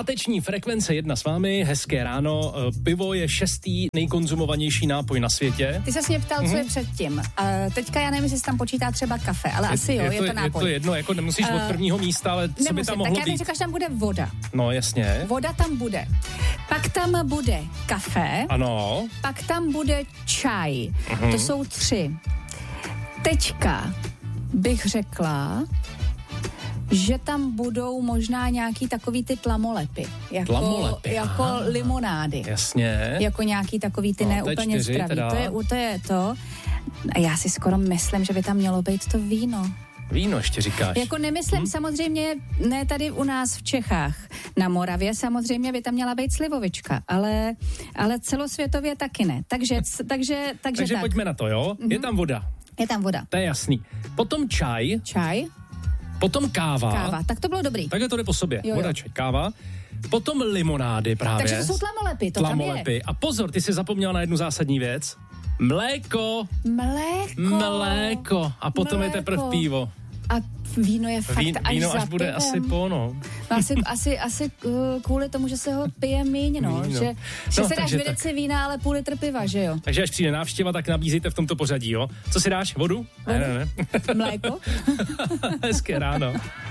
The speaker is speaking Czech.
Páteční frekvence 1 s vámi, hezké ráno. Pivo je 6. nejkonzumovanější nápoj na světě. Ty ses mě ptal, co je předtím. Teďka já nevím, jestli se tam počítá třeba kafe, ale asi jo, je to nápoj. Je to jedno, jako nemusíš od prvního místa, ale co by tam mohlo tak být? já bych řekla, že tam bude voda. No jasně. Voda tam bude. Pak tam bude kafe. Ano. Pak tam bude čaj. To jsou 3. Teďka bych řekla, že tam budou možná nějaký takový ty tlamolepy. Jako limonády. Jasně. Jako nějaký takový ty neúplně zdravý. To je to. A já si skoro myslím, že by tam mělo být to víno. Víno ještě říkáš. Jako nemyslím samozřejmě, ne tady u nás v Čechách. Na Moravě samozřejmě by tam měla být slivovička, ale celosvětově taky ne. Takže pojďme na to, jo? Je tam voda. Je tam voda. To je jasný. Potom čaj. Potom káva. Tak to bylo dobrý. Takhle to jde po sobě. Jo. Voda, čaj, káva. Potom limonády právě. Takže to jsou tlamolepy, to tlamolepy. tam je. A pozor, ty jsi zapomněla na jednu zásadní věc. Mléko. A potom je teprve pivo. A víno je fakt víno až za bude pivem. asi po, no. Asi kvůli tomu, že se ho pije míň, no. Že se dáš v deci vína, ale půl litr piva, že jo? Takže až přijde návštěva, tak nabízíte v tomto pořadí, jo? Co si dáš? Vodu? Ne. Mléko? Hezké ráno.